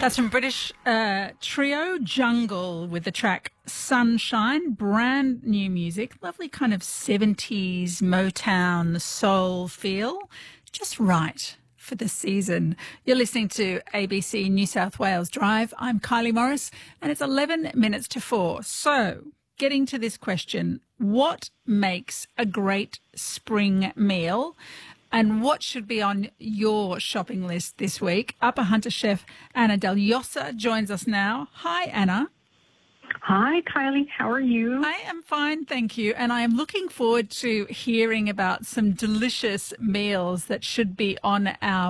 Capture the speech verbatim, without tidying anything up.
That's from British uh, trio Jungle with the track Sunshine, brand new music, lovely kind of seventies Motown soul feel, just right for the season. You're listening to A B C New South Wales Drive. I'm Kylie Morris and it's eleven minutes to four. So getting to this question, what makes a great spring meal? And what should be on your shopping list this week? Upper Hunter chef Anna Del Yosa joins us now. Hi, Anna. Hi, Kylie. How are you? I am fine, thank you. And I am looking forward to hearing about some delicious meals that should be on our